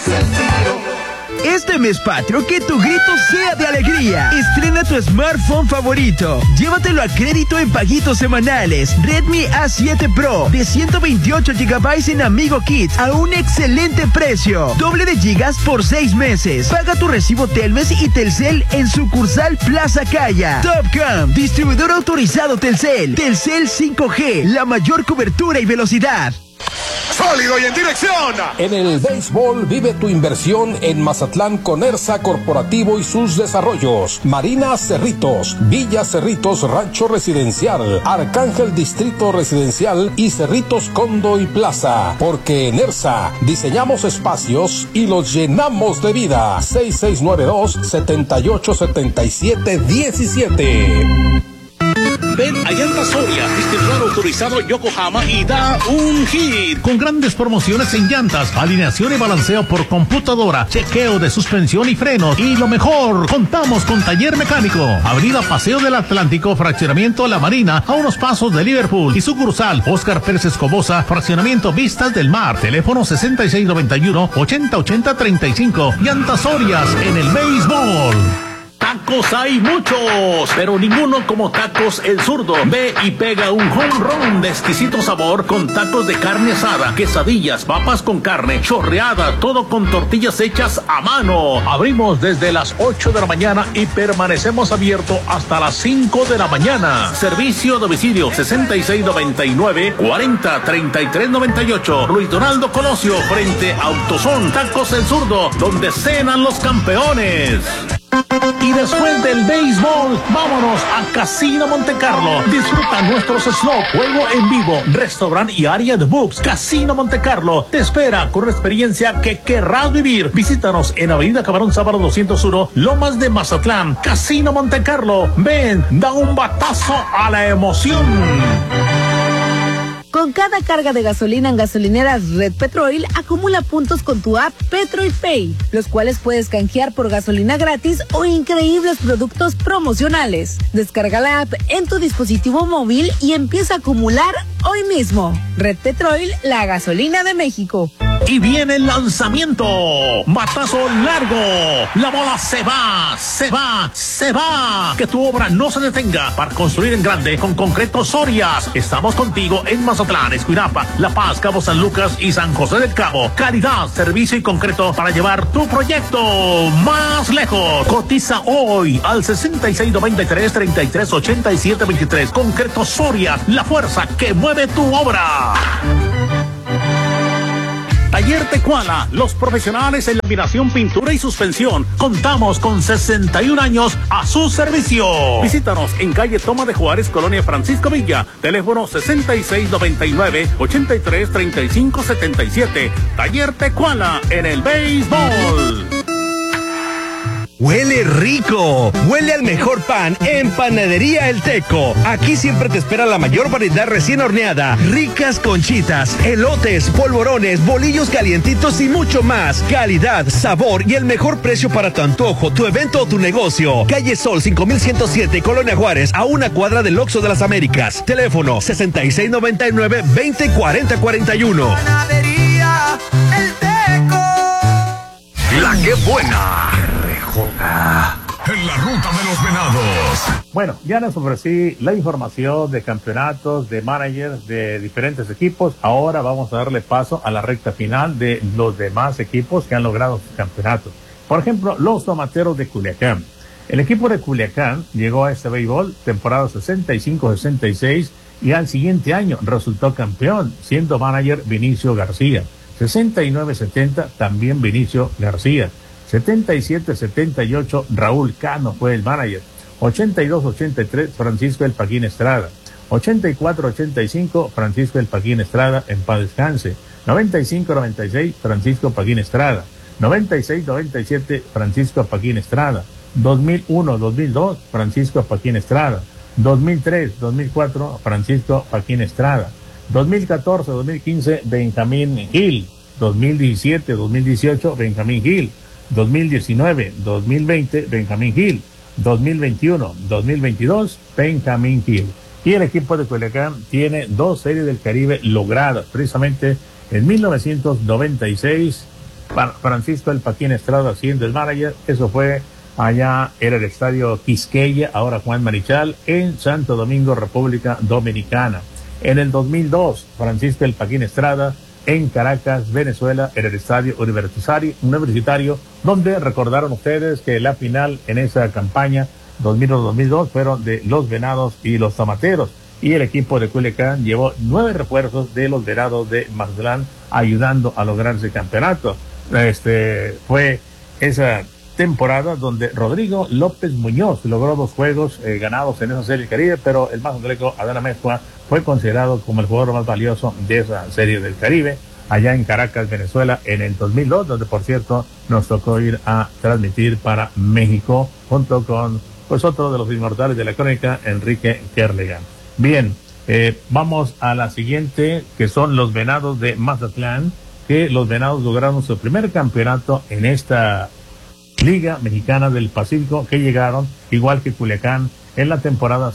Este mes patrio, que tu grito sea de alegría. Estrena tu smartphone favorito. Llévatelo a crédito en paguitos semanales. Redmi A7 Pro de 128 GB en Amigo Kids a un excelente precio. Doble de gigas por 6 meses. Paga tu recibo Telmex y Telcel en sucursal Plaza Calla. Topcom, distribuidor autorizado Telcel. Telcel 5G, la mayor cobertura y velocidad. ¡Sólido y en dirección! En el béisbol vive tu inversión en Mazatlán con ERSA Corporativo y sus desarrollos. Marina Cerritos, Villa Cerritos Rancho Residencial, Arcángel Distrito Residencial y Cerritos Condo y Plaza. Porque en ERSA diseñamos espacios y los llenamos de vida. 6692-787717. Ven a Llantas Soria, distribuidor autorizado Yokohama, y da un hit. Con grandes promociones en llantas, alineación y balanceo por computadora, chequeo de suspensión y frenos. Y lo mejor, contamos con taller mecánico. Avenida Paseo del Atlántico, fraccionamiento La Marina, a unos pasos de Liverpool. Y sucursal Óscar Pérez Escobosa, fraccionamiento Vistas del Mar. Teléfono 6691-808035. Llantas Sorias en el béisbol. Tacos hay muchos, pero ninguno como Tacos El Zurdo. Ve y pega un home run de exquisito sabor con tacos de carne asada, quesadillas, papas con carne, chorreada, todo con tortillas hechas a mano. Abrimos desde las 8 de la mañana y permanecemos abiertos hasta las 5 de la mañana. Servicio a domicilio 6699-403398. Luis Donaldo Colosio, frente a Autozón. Tacos El Zurdo, donde cenan los campeones. Y después del béisbol, vámonos a Casino Montecarlo. Disfruta nuestros slots, juego en vivo, restaurante y área de books. Casino Montecarlo te espera con una experiencia que querrás vivir. Visítanos en Avenida Camarón Sábado 201, Lomas de Mazatlán. Casino Montecarlo. Ven, da un batazo a la emoción. Con cada carga de gasolina en gasolineras Red Petrol, acumula puntos con tu app Petrol Pay, los cuales puedes canjear por gasolina gratis o increíbles productos promocionales. Descarga la app en tu dispositivo móvil y empieza a acumular hoy mismo. Red Petrol, la gasolina de México. Y viene el lanzamiento. Batazo largo. La bola se va. Que tu obra no se detenga para construir en grande con Concreto Sorias. Estamos contigo en Mazatlán, Escuinapa, La Paz, Cabo San Lucas y San José del Cabo. Calidad, servicio y concreto para llevar tu proyecto más lejos. Cotiza hoy al 6693-338723. Concreto Sorias, la fuerza que mueve tu obra. Taller Tecuala, los profesionales en laminación, pintura y suspensión. Contamos con 61 años a su servicio. Visítanos en calle Toma de Juárez, Colonia Francisco Villa. Teléfono 6699-833577. Taller Tecuala en el béisbol. Huele rico, huele al mejor pan en Panadería El Teco. Aquí siempre te espera la mayor variedad recién horneada, ricas conchitas, elotes, polvorones, bolillos calientitos y mucho más. Calidad, sabor y el mejor precio para tu antojo, tu evento o tu negocio. Calle Sol 5107, Colonia Juárez, a una cuadra del Oxxo de las Américas. Teléfono 6699-204041. Panadería El Teco. La que buena. En la ruta de los venados. Bueno, ya les ofrecí la información de campeonatos, de managers, de diferentes equipos. Ahora vamos a darle paso a la recta final de los demás equipos que han logrado sus campeonatos. Por ejemplo, los tomateros de Culiacán. El equipo de Culiacán llegó a este béisbol temporada 65-66 y al siguiente año resultó campeón, siendo manager Vinicio García. 69-70 también Vinicio García. 77-78 Raúl Cano fue el manager. 82-83 Francisco El Paquín Estrada. 84-85 Francisco El Paquín Estrada, en paz descanse. 95-96 Francisco Paquín Estrada. 96-97 Francisco Paquín Estrada. 2001-2002 Francisco Paquín Estrada. 2003-2004 Francisco Paquín Estrada. 2014-2015 Benjamín Gil. 2017-2018 Benjamín Gil. 2019-2020 Benjamín Gil. 2021-2022 Benjamín Gil. Y el equipo de Culiacán tiene 2 series del Caribe logradas, precisamente en 1996 Francisco El Paquín Estrada siendo el manager. Eso fue allá en el estadio Quisqueya, ahora Juan Marichal, en Santo Domingo, República Dominicana. En el 2002, Francisco El Paquín Estrada en Caracas, Venezuela, en el estadio universitario, donde recordaron ustedes que la final en esa campaña 2001-2002 fueron de los Venados y los Tomateros, y el equipo de Culiacán llevó 9 refuerzos de los Venados de Mazatlán ayudando a lograr ese campeonato. Fue esa temporada donde Rodrigo López Muñoz logró 2 juegos ganados en esa Serie del Caribe, pero el mazatleco Adán Amezcua fue considerado como el jugador más valioso de esa Serie del Caribe, allá en Caracas, Venezuela, en el 2002, donde por cierto nos tocó ir a transmitir para México, junto con pues otro de los inmortales de la crónica, Enrique Kerlegan. Bien, vamos a la siguiente, que son los Venados de Mazatlán, que los Venados lograron su primer campeonato en esta Liga Mexicana del Pacífico, que llegaron, igual que Culiacán, en la temporada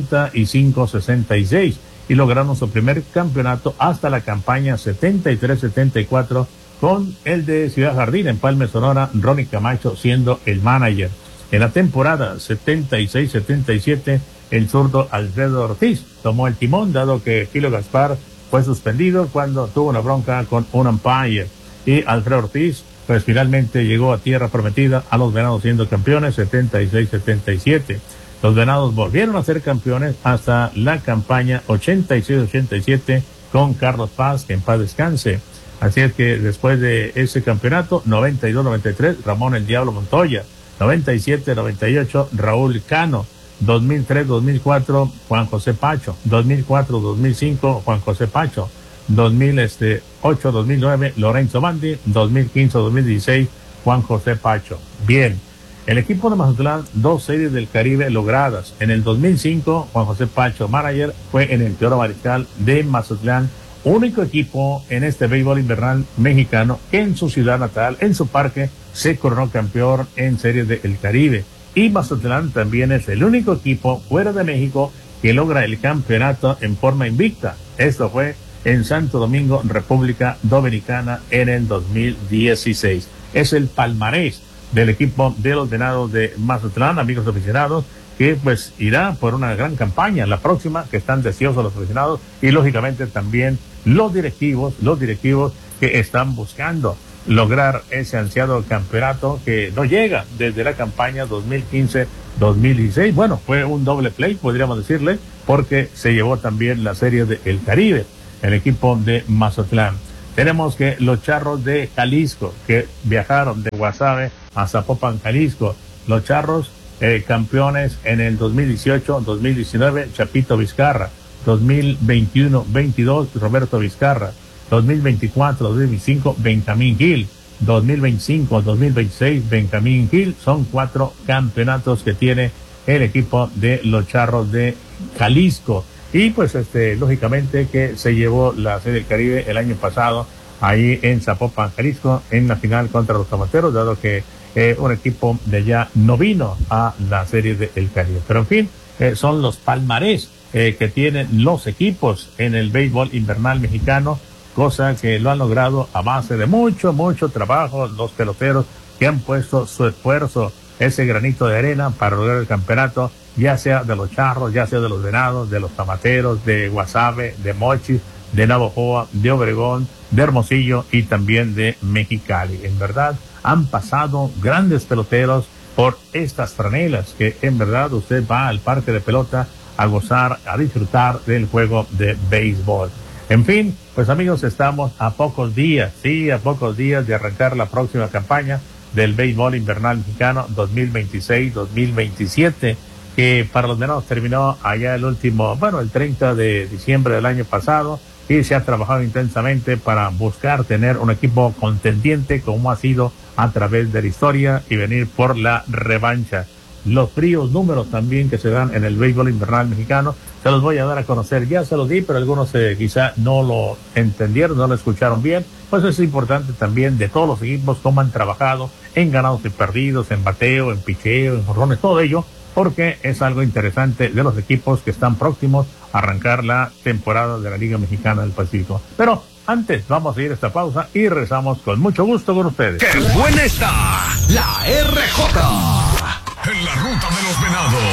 65-66, y lograron su primer campeonato hasta la campaña 73-74, con el de Ciudad Jardín, en Palme, Sonora, Ronnie Camacho siendo el manager. En la temporada 76-77, el zurdo Alfredo Ortiz tomó el timón, dado que Kilo Gaspar fue suspendido cuando tuvo una bronca con un umpire, y Alfredo Ortiz pues finalmente llegó a tierra prometida, a los Venados siendo campeones 76-77. Los Venados volvieron a ser campeones hasta la campaña 86-87 con Carlos Paz, que en paz descanse. Así es que después de ese campeonato, 92-93, Ramón el Diablo Montoya, 97-98, Raúl Cano, 2003-2004, Juan José Pacho, 2004-2005, Juan José Pacho, 2008-2009, Lorenzo Bandi, 2015-2016, Juan José Pacho. Bien, el equipo de Mazatlán, 2 series del Caribe logradas. En el 2005, Juan José Pacho, manager, fue en el Teodoro Mariscal de Mazatlán, único equipo en este béisbol invernal mexicano que en su ciudad natal, en su parque, se coronó campeón en series del Caribe. Y Mazatlán también es el único equipo fuera de México que logra el campeonato en forma invicta. Esto fue en Santo Domingo, República Dominicana, en el 2016. Es el palmarés del equipo de los Venados de Mazatlán, amigos aficionados, que pues irá por una gran campaña la próxima, que están deseosos los aficionados, y lógicamente también los directivos que están buscando lograr ese ansiado campeonato que no llega desde la campaña 2015-2016. Bueno, fue un doble play, podríamos decirle, porque se llevó también la Serie del Caribe, el equipo de Mazatlán. Tenemos que los Charros de Jalisco, que viajaron de Guasave a Zapopan, Jalisco. Los Charros campeones en el 2018-2019, Chapito Vizcarra. 2021-22, Roberto Vizcarra. 2024-2025, Benjamín Gil. 2025-2026, Benjamín Gil. Son 4 campeonatos que tiene el equipo de los Charros de Jalisco. Y pues lógicamente que se llevó la Serie del Caribe el año pasado ahí en Zapopan, Jalisco, en la final contra los Tomateros, dado que un equipo de allá no vino a la Serie del Caribe. Pero en fin, son los palmarés que tienen los equipos en el béisbol invernal mexicano, cosa que lo han logrado a base de mucho trabajo los peloteros que han puesto su esfuerzo, ese granito de arena para lograr el campeonato, ya sea de los Charros, ya sea de los Venados, de los Tomateros, de Guasave, de Mochis, de Navojoa, de Obregón, de Hermosillo y también de Mexicali. En verdad, han pasado grandes peloteros por estas franelas, que en verdad usted va al parque de pelota a gozar, a disfrutar del juego de béisbol. En fin, pues amigos, estamos a pocos días de arrancar la próxima campaña del béisbol invernal mexicano 2026-2027, que para los Venados terminó allá el 30 de diciembre del año pasado, y se ha trabajado intensamente para buscar tener un equipo contendiente como ha sido a través de la historia y venir por la revancha. Los fríos números también que se dan en el béisbol invernal mexicano, se los voy a dar a conocer. Ya se los di, pero algunos quizá no lo entendieron, no lo escucharon bien. Pues es importante también de todos los equipos cómo han trabajado en ganados y perdidos, en bateo, en picheo, en jonrones, todo ello, porque es algo interesante de los equipos que están próximos a arrancar la temporada de la Liga Mexicana del Pacífico. Pero Antes, vamos a ir a esta pausa y regresamos con mucho gusto con ustedes. ¡Qué buena está la RJ!